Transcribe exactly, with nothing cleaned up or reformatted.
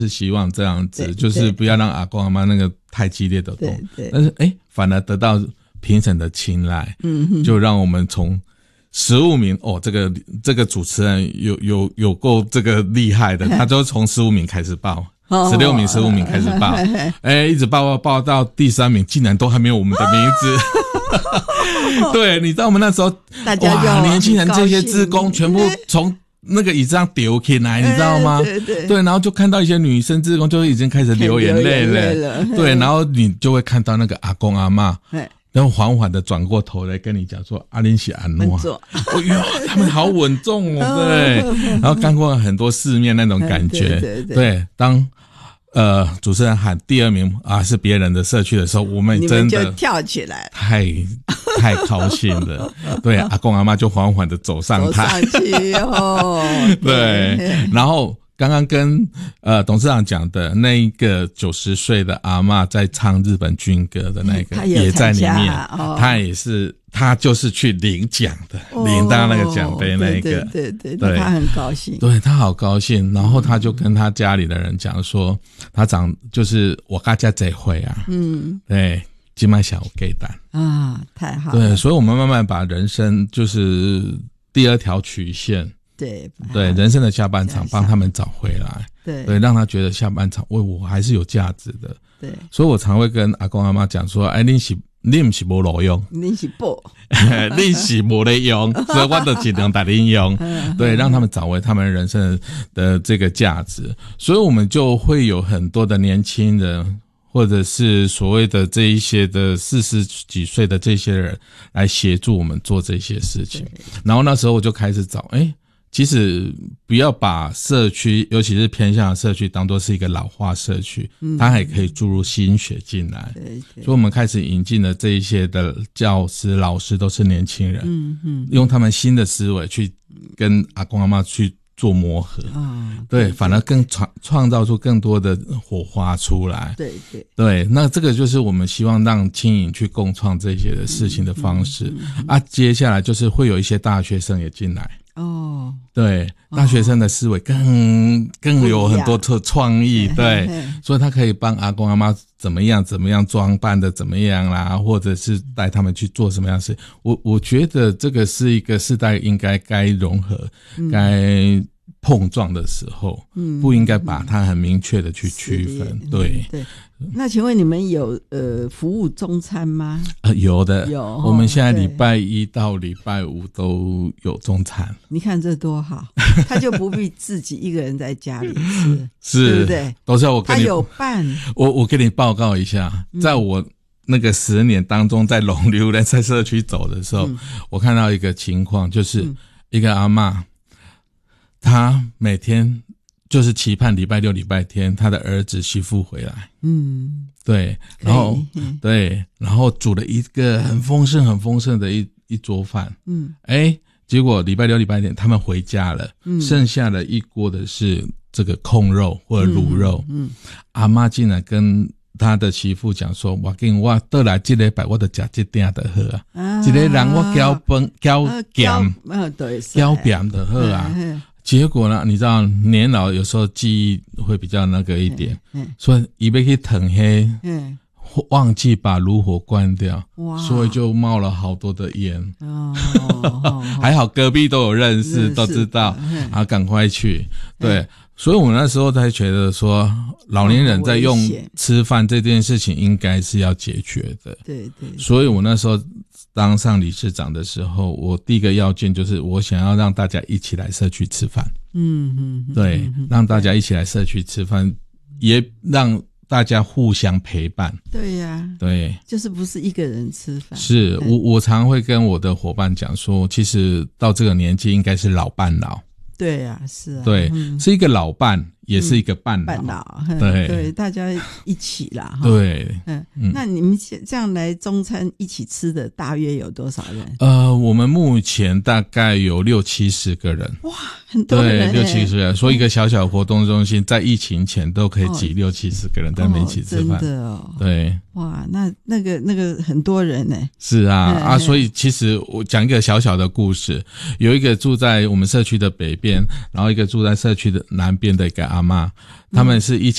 是希望这样子，就是不要让阿公阿妈那个太激烈的动，但是诶反而得到评审的青睐，嗯，就让我们从十五名哦，这个这个主持人有有有够这个厉害的，他就从十五名开始报。十六名、十五名开始报，哎，一直报报报到第三名，竟然都还没有我们的名字。对，你知道我们那时候， 大家哇，年轻人这些志工全部从那个椅子上丢起来，你知道吗？ 对对对，然后就看到一些女生志工就已经开始流眼泪了，对，然后你就会看到那个阿公阿嬷。然后缓缓的转过头来跟你讲说阿林是安诺，哦哟，他们好稳重哦，对，然后看过很多世面那种感觉，对对对，对，当呃主持人喊第二名啊是别人的社区的时候，我们真的你们就跳起来， 太太高兴了，对，阿公阿嬷就缓缓的走上台， 走上去哦， 对，然后。刚刚跟呃董事长讲的那一个九十岁的阿嬷在唱日本军歌的那个也在里面， 哦、 他也是他就是去领奖的，哦、领到那个奖杯那一个， 对对对 对, 对，他很高兴， 对他好高兴，然后他就跟他家里的人讲说，他长就是我大家这会啊，嗯，对，今晚小给蛋啊，太好了， 对，所以我们慢慢把人生就是第二条曲线。 对对，人生的下半场帮他们找回来，对对，让他觉得下半场为我还是有价值的。 对， 所以我常会跟阿公阿妈讲说，哎，你是你不是没路用， 你是不， 你是没得用，所以我就尽量带你用，对，让他们找回他们人生的这个价值。所以我们就会有很多的年轻人。或者是所谓的这一些的四十几岁的这些人来协助我们做这些事情，然后那时候我就开始找，诶其实不要把社区，尤其是偏向的社区当作是一个老化社区，嗯、它还可以注入新血进来。对对，所以我们开始引进了这一些的教师、老师都是年轻人，嗯嗯，用他们新的思维去跟阿公阿嬷去做磨合，啊，对，对，反而更创创造出更多的火花出来， 对对对，那这个就是我们希望让青颖去共创这些的事情的方式，嗯嗯嗯、啊，接下来就是会有一些大学生也进来，哦，对，大学生的思维更、哦、更有很多创意，对，嘿嘿嘿，所以他可以帮阿公阿嬷怎么样怎么样装扮的怎么样啦，或者是带他们去做什么样的事，我我觉得这个是一个世代应该该融合，嗯、该碰撞的时候，嗯，不应该把它很明确的去区分，嗯、对对。那请问你们有呃服务中餐吗？ 呃，有的，有。我们现在礼拜一到礼拜五都有中餐。 你看这多好，他就不必自己一个人在家里吃， 是， 对不对？ 都是我跟你， 他有伴。 我我给你报告一下，在我那个十年当中，在龙流人在社区走的时候，嗯、我看到一个情况，就是一个阿嬷。他每天就是期盼礼拜六、礼拜天他的儿子媳妇回来，嗯，对，然后对，然后煮了一个很丰盛、很丰盛的一一桌饭，嗯，哎，结果礼拜六、礼拜天他们回家了，嗯，剩下的一锅的是这个控肉或者卤肉，嗯，嗯阿嬷竟然跟他的媳妇讲说，我跟我倒来这礼拜我就吃这点就好啊，一个人我搅饭搅咸，搅咸就好啊。结果呢，你知道年老有时候记忆会比较那个一点，嗯嗯、所以一被去腾黑，嗯，忘记把炉火关掉，所以就冒了好多的烟。哦，还好隔壁都有认识，都知道，啊，赶快去。对，所以我们那时候才觉得说，老年人在用吃饭这件事情应该是要解决的。对对。所以我那时候当上理事长的时候，我第一个要件就是我想要让大家一起来社区吃饭。嗯嗯，对，让大家一起来社区吃饭，也让大家互相陪伴。对呀、啊，对， 就是不是一个人吃饭。 是我我常会跟我的伙伴讲说，其实到这个年纪应该是老伴老。 对呀、啊，是啊， 对，嗯、是一个老伴。也是一个伴老， 伴老， 对对，大家一起啦， 对， 嗯，那你们这样来中餐一起吃的大约有多少人？ 呃，我们目前大概有六七十个人， 哇，很多人， 对，六七十人，所以一个小小活动中心在疫情前都可以挤六七十个人在那边一起吃饭， 真的哦， 对， 哇，那那个那个很多人呢， 是啊啊，所以其实我讲一个小小的故事，有一个住在我们社区的北边，然后一个住在社区的南边的一个阿嬷，他们是一起